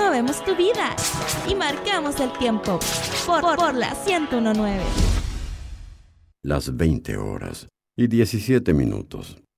movemos tu vida y marcamos el tiempo por la 101.9. Las 20 horas y 17 minutos.